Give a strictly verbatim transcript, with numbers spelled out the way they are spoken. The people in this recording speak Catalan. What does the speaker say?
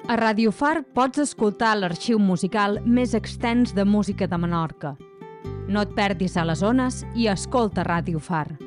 A Ràdio Far pots escoltar l'arxiu musical més extens de música de Menorca. No et perdis a les ones i escolta Ràdio Far.